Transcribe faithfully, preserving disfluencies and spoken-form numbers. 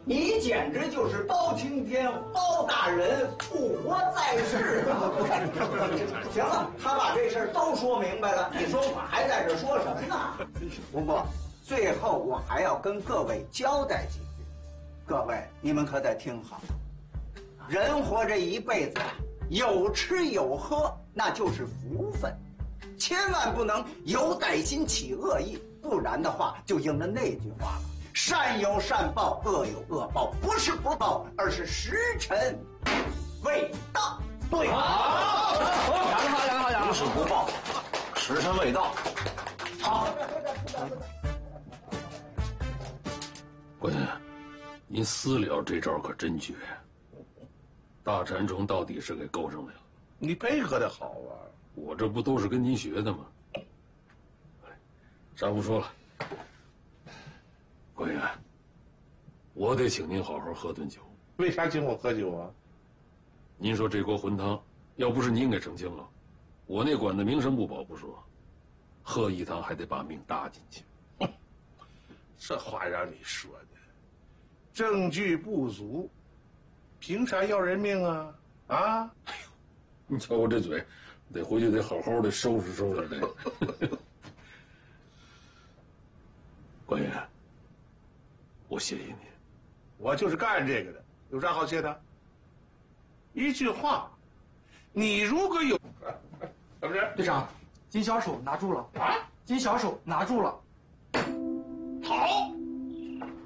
你简直就是包青天包大人复活在世啊！行了，他把这事儿都说明白了，你说我还在这说什么呢？ 不过最后我还要跟各位交代几句，各位你们可得听好，人活这一辈子有吃有喝那就是福分，千万不能有歹心起恶意，不然的话就应了那句话了。善有善报，恶有恶报，不是不报，而是时辰未到。 对， 好，两个好，两个好，两个不是不报，时辰未到。 好。 关爷，您私了这招可真绝，大馋虫到底是给勾上来了。 你配合的好啊！ 我这不都是跟您学的吗？啥不说了。关爷，我得请您好好喝顿酒。 为啥请我喝酒啊？ 您说这锅浑汤，要不是您给澄清了，我那馆子名声不保不说，喝一汤还得把命搭进去。 这话让你说的，证据不足，凭啥要人命啊？啊！ 哎呦，你瞧我这嘴，得回去得好好的收拾收拾这个。关爷，我谢谢你。 我就是干这个的，有啥好谢的？一句话，你如果有，是不是？ 队长，金小手拿住了啊！金小手拿住了。 好。